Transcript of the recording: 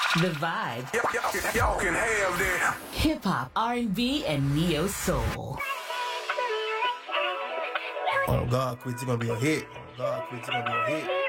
The vibe. Y'all can have that. Hip hop, R&B, and neo soul. Oh God, quit! It's gonna be a hit. Oh God, quit! It's gonna be a hit.